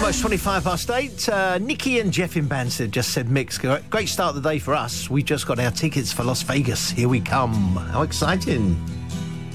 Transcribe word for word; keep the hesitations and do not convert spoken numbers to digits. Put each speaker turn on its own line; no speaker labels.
Well, it's twenty-five past eight. Uh, Nikki and Jeff in Banstead just said, Mix, great start of the day for us. We just got our tickets for Las Vegas. Here we come. How exciting.